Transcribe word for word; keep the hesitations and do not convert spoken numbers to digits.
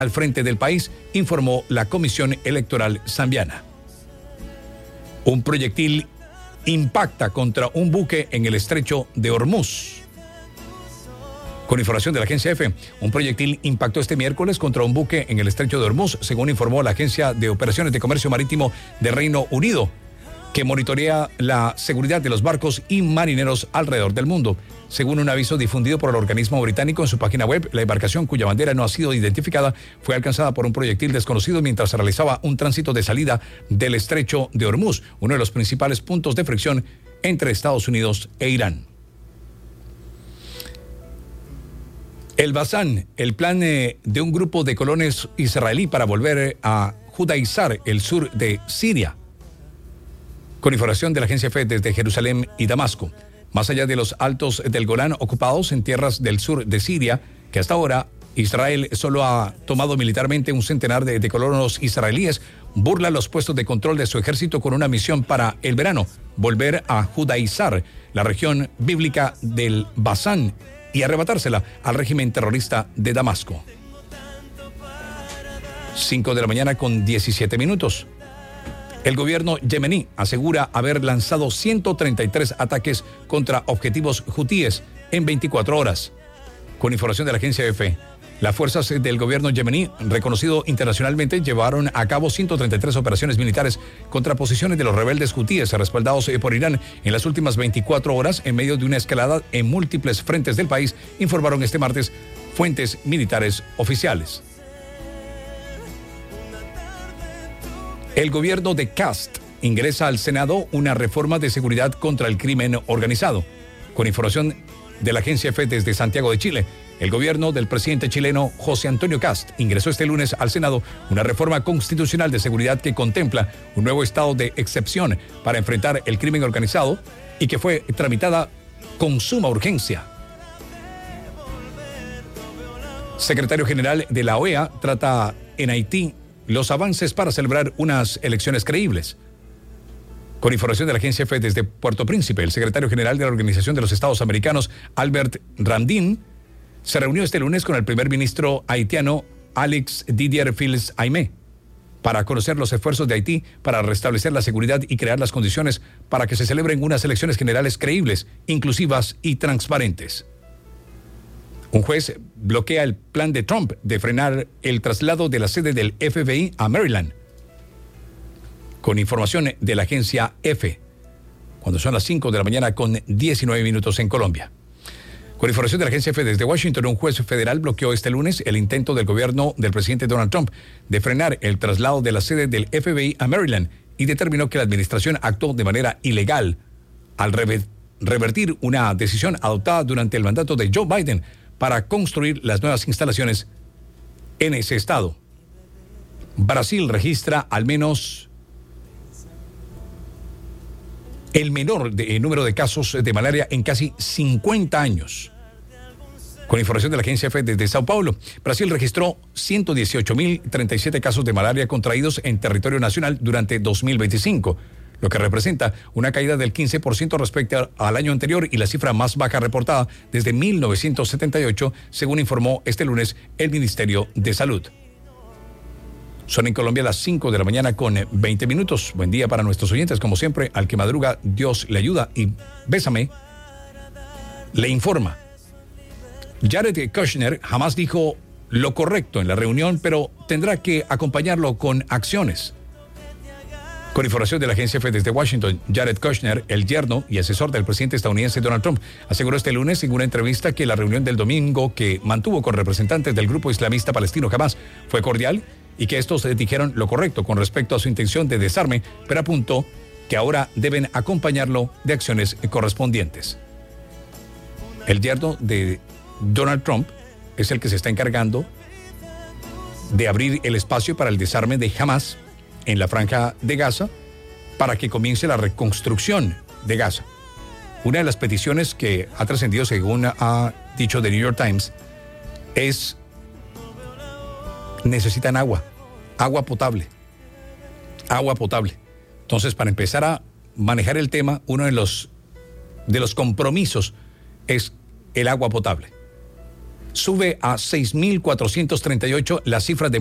al frente del país, informó la Comisión Electoral zambiana. Un proyectil impacta contra un buque en el estrecho de Hormuz. Con información de la agencia EFE, un proyectil impactó este miércoles contra un buque en el estrecho de Hormuz, según informó la Agencia de Operaciones de Comercio Marítimo de Reino Unido, que monitorea la seguridad de los barcos y marineros alrededor del mundo. Según un aviso difundido por el organismo británico en su página web, la embarcación, cuya bandera no ha sido identificada, fue alcanzada por un proyectil desconocido mientras se realizaba un tránsito de salida del estrecho de Hormuz, uno de los principales puntos de fricción entre Estados Unidos e Irán. El Bazán, el plan eh, de un grupo de colonos israelí para volver a judaizar el sur de Siria. Con información de la agencia EFE desde Jerusalén y Damasco. Más allá de los altos del Golán ocupados en tierras del sur de Siria, que hasta ahora Israel solo ha tomado militarmente un centenar de, de colonos israelíes, burla los puestos de control de su ejército con una misión para el verano, volver a judaizar la región bíblica del Bazán y arrebatársela al régimen terrorista de Damasco. cinco de la mañana con diecisiete minutos. El gobierno yemení asegura haber lanzado ciento treinta y tres ataques contra objetivos hutíes en veinticuatro horas. Con información de la agencia EFE, las fuerzas del gobierno yemení, reconocido internacionalmente, llevaron a cabo ciento treinta y tres operaciones militares contra posiciones de los rebeldes hutíes respaldados por Irán en las últimas veinticuatro horas en medio de una escalada en múltiples frentes del país, informaron este martes fuentes militares oficiales. El gobierno de Cast ingresa al Senado una reforma de seguridad contra el crimen organizado. Con información de la agencia EFE desde Santiago de Chile, el gobierno del presidente chileno José Antonio Cast ingresó este lunes al Senado una reforma constitucional de seguridad que contempla un nuevo estado de excepción para enfrentar el crimen organizado y que fue tramitada con suma urgencia. Secretario General de la O E A trata en Haití los avances para celebrar unas elecciones creíbles. Con información de la agencia EFE desde Puerto Príncipe, el secretario general de la Organización de los Estados Americanos, Albert Ramdin, se reunió este lunes con el primer ministro haitiano Alex Didier Fils-Aimé para conocer los esfuerzos de Haití para restablecer la seguridad y crear las condiciones para que se celebren unas elecciones generales creíbles, inclusivas y transparentes. Un juez bloquea el plan de Trump de frenar el traslado de la sede del F B I a Maryland. Con información de la agencia EFE, cuando son las cinco de la mañana con diecinueve minutos en Colombia. Con información de la agencia EFE desde Washington, un juez federal bloqueó este lunes el intento del gobierno del presidente Donald Trump de frenar el traslado de la sede del F B I a Maryland y determinó que la administración actuó de manera ilegal al rever- revertir una decisión adoptada durante el mandato de Joe Biden para construir las nuevas instalaciones en ese estado. Brasil registra al menos el menor de, número de casos de malaria en casi cincuenta años. Con información de la agencia EFE desde Sao Paulo, Brasil registró ciento dieciocho mil treinta y siete casos de malaria contraídos en territorio nacional durante dos mil veinticinco, lo que representa una caída del quince por ciento respecto al año anterior y la cifra más baja reportada desde mil novecientos setenta y ocho, según informó este lunes el Ministerio de Salud. Son en Colombia las cinco de la mañana con veinte minutos. Buen día para nuestros oyentes. Como siempre, al que madruga, Dios le ayuda. Y Bésame le informa. Jared Kushner jamás dijo lo correcto en la reunión, pero tendrá que acompañarlo con acciones. Con información de la agencia EFE desde Washington, Jared Kushner, el yerno y asesor del presidente estadounidense Donald Trump, aseguró este lunes en una entrevista que la reunión del domingo que mantuvo con representantes del grupo islamista palestino Hamas fue cordial y que estos dijeron lo correcto con respecto a su intención de desarme, pero apuntó que ahora deben acompañarlo de acciones correspondientes. El yerno de Donald Trump es el que se está encargando de abrir el espacio para el desarme de Hamas en la franja de Gaza para que comience la reconstrucción de Gaza. Una de las peticiones que ha trascendido, según ha dicho The New York Times, es: necesitan agua, agua potable, agua potable. Entonces, para empezar a manejar el tema, uno de los, de los compromisos es el agua potable. Sube a seis mil cuatrocientos treinta y ocho las cifras de